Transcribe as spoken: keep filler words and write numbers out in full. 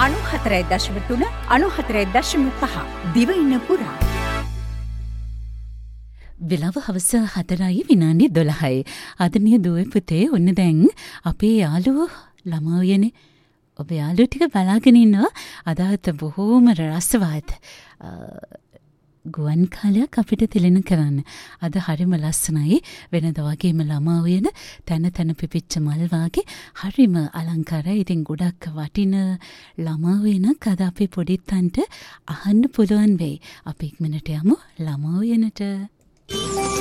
අනුහතරයි දශම තුන අනුහතරයි දශම පහ දිවයින පුරා. වෙලාව හවස හතරයි විනාඩි දොළහයි. ආදරණීය දුවේ පුතේ ඔන්න දැන් අපේ යාළුවෝ ළමා උයනේ ඔබ යාළුවෝ ටික බලාගෙන ඉන්නවා. අදහත් බොහෝම රසවත් ගුවන් කාලයක් අපිට තිලෙන කරන්න. අද හරිම ලස්සනයි. වෙනද වගේම ළමා උයන තන තන පිපිච්ච මල් වාගේ හරිම අලංකාරයි. ඉතින් ගොඩක් වටින ළමා උයනක් අද අපේ පොඩිත්තන්ට අහන්න පුළුවන් වෙයි. අපි ඉක්මනට යමු ළමා උයනට.